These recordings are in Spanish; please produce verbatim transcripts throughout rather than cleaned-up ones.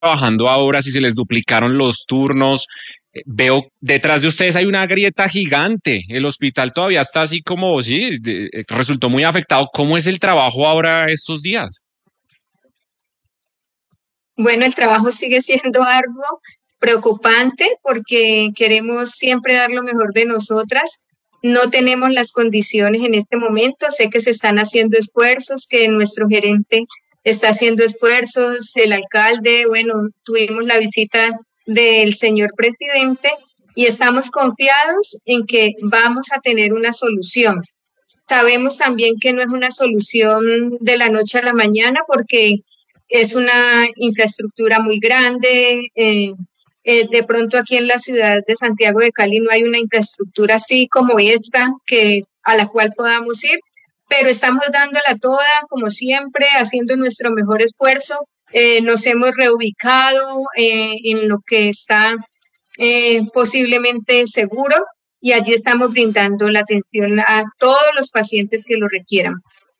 trabajando ahora, si se les duplicaron los turnos. Eh, Veo detrás de ustedes hay una grieta gigante. El hospital todavía está así como, sí, de- eh, resultó muy afectado. ¿Cómo es el trabajo ahora estos días? Bueno, el trabajo sigue siendo arduo, preocupante, porque queremos siempre dar lo mejor de nosotras. No tenemos las condiciones en este momento. Sé que se están haciendo esfuerzos, que nuestro gerente está haciendo esfuerzos, el alcalde, bueno, tuvimos la visita del señor presidente y estamos confiados en que vamos a tener una solución. Sabemos también que no es una solución de la noche a la mañana porque es una infraestructura muy grande. Eh, eh, de pronto aquí en la ciudad de Santiago de Cali no hay una infraestructura así como esta que, a la cual podamos ir, pero estamos dándola toda como siempre, haciendo nuestro mejor esfuerzo. Eh, nos hemos reubicado eh, en lo que está eh, posiblemente seguro y allí estamos brindando la atención a todos los pacientes que lo requieran.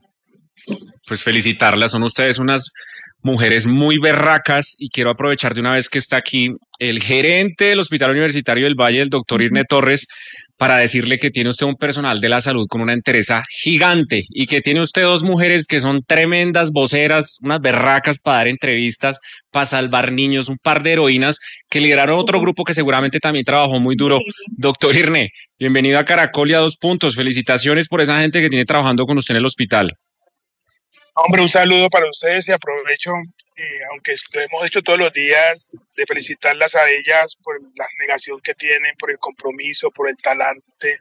Pues felicitarlas, son ustedes unas mujeres muy berracas y quiero aprovechar de una vez que está aquí el gerente del Hospital Universitario del Valle, el doctor Irne Torres, para decirle que tiene usted un personal de la salud con una entereza gigante y que tiene usted dos mujeres que son tremendas voceras, unas berracas para dar entrevistas, para salvar niños, un par de heroínas que lideraron otro grupo que seguramente también trabajó muy duro. Doctor Irne, bienvenido a Caracol y a Dos Puntos. Felicitaciones por esa gente que tiene trabajando con usted en el hospital. Hombre, un saludo para ustedes y aprovecho, eh, aunque lo hemos hecho todos los días, de felicitarlas a ellas por la negación que tienen, por el compromiso, por el talante.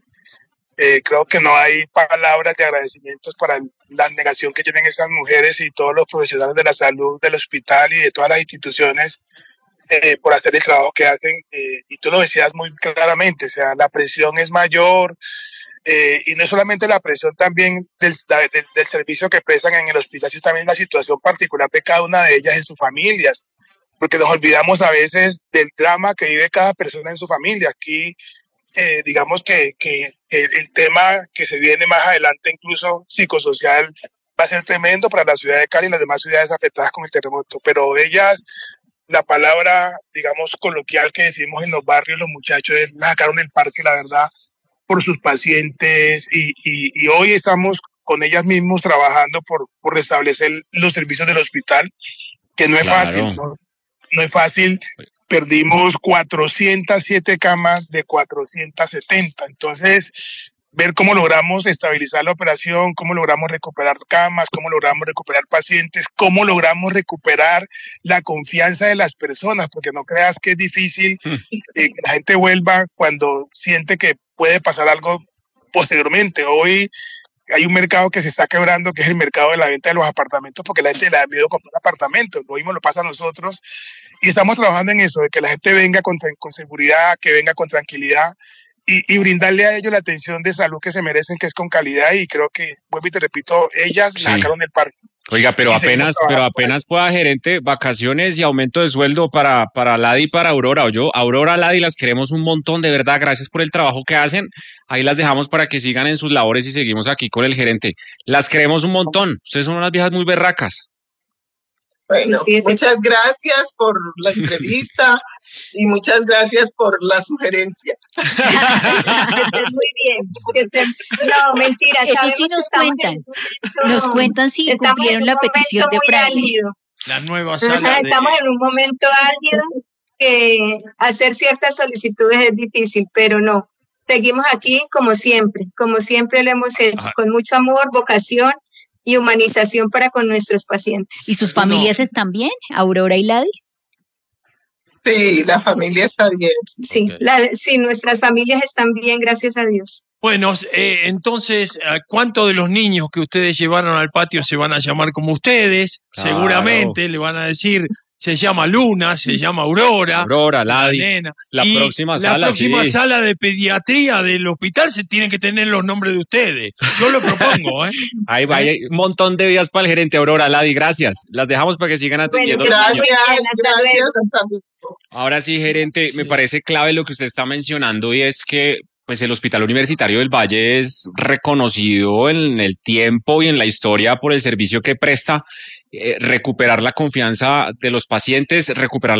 Eh, creo que no hay palabras de agradecimientos para la negación que tienen esas mujeres y todos los profesionales de la salud del hospital y de todas las instituciones eh, por hacer el trabajo que hacen. Eh, y tú lo decías muy claramente, o sea, la presión es mayor. Eh, y no es solamente la presión también del, del, del servicio que prestan en el hospital, sino también la situación particular de cada una de ellas en sus familias, porque nos olvidamos a veces del drama que vive cada persona en su familia. Aquí, eh, digamos que, que, que el tema que se viene más adelante, incluso psicosocial, va a ser tremendo para la ciudad de Cali y las demás ciudades afectadas con el terremoto, pero ellas, la palabra, digamos, coloquial que decimos en los barrios, los muchachos, es, la sacaron del parque, la verdad, por sus pacientes y, y, y hoy estamos con ellas mismos trabajando por, por restablecer los servicios del hospital, que no es claro. fácil, ¿no? No es fácil. Perdimos cuatrocientas siete camas de cuatrocientas setenta, entonces ver cómo logramos estabilizar la operación, cómo logramos recuperar camas, cómo logramos recuperar pacientes, cómo logramos recuperar la confianza de las personas, porque no creas que es difícil eh, que la gente vuelva cuando siente que puede pasar algo posteriormente. Hoy hay un mercado que se está quebrando, que es el mercado de la venta de los apartamentos, porque la gente le da miedo comprar apartamentos. Lo mismo lo pasa a nosotros y estamos trabajando en eso, de que la gente venga con, con seguridad, que venga con tranquilidad y, y brindarle a ellos la atención de salud que se merecen, que es con calidad. Y creo que, vuelvo y te repito, ellas sí. la sacaron del parque. Oiga, pero apenas, pero apenas pueda, gerente, vacaciones y aumento de sueldo para, para Ladi y para Aurora. O yo, Aurora, Ladi, las queremos un montón, de verdad. Gracias por el trabajo que hacen. Ahí las dejamos para que sigan en sus labores y seguimos aquí con el gerente. Las queremos un montón. Ustedes son unas viejas muy berracas. Bueno, muchas gracias por la entrevista y muchas gracias por la sugerencia. Muy bien. No, mentira. Eso sí nos cuentan. Nos cuentan si cumplieron la petición de Fraile. La nueva sala. Ajá, de... Estamos en un momento álgido que hacer ciertas solicitudes es difícil, pero no. Seguimos aquí como siempre, como siempre lo hemos hecho, Ajá. con mucho amor, vocación y humanización para con nuestros pacientes. ¿Y sus familias no. están bien, Aurora y Ladi? Sí, la familia está bien. Sí, okay. la, sí, nuestras familias están bien, gracias a Dios. Bueno, eh, entonces, ¿cuántos de los niños que ustedes llevaron al patio se van a llamar como ustedes? Claro. Seguramente le van a decir, se llama Luna, se llama Aurora. Aurora, Ladi. La, nena. la y próxima la sala. La próxima sí. sala de pediatría del hospital se tienen que tener los nombres de ustedes. Yo lo propongo, ¿eh? Ahí va, hay un montón de días para el gerente. Aurora, Ladi, gracias. Las dejamos para que sigan atendiendo. Bueno, gracias, gracias. Hasta Ahora sí, gerente, sí. me parece clave lo que usted está mencionando y es que pues el Hospital Universitario del Valle es reconocido en el tiempo y en la historia por el servicio que presta eh, recuperar la confianza de los pacientes, recuperar